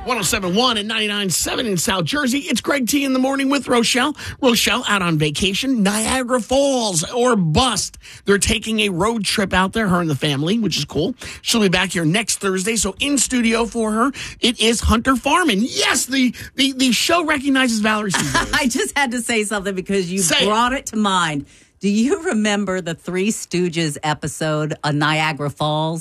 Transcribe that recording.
1071 and 99.7 in South Jersey. It's Greg T in the morning with Rochelle. Rochelle out on vacation, Niagara Falls or bust. They're taking a road trip out there, her and the family, which is cool. She'll be back here next Thursday. So in studio for her, it is Hunter Farman. Yes, the show recognizes Valerie Stevens. I just had to say something because you brought it to mind. Do you remember the Three Stooges episode of Niagara Falls?